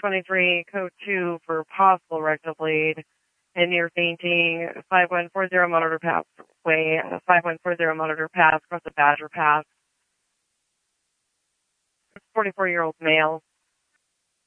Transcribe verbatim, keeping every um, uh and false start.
twenty-three, code two for possible rectal bleed, and you're fainting, five one four zero monitor pathway, five one four zero monitor path across the Badger Pass. forty-four-year-old male.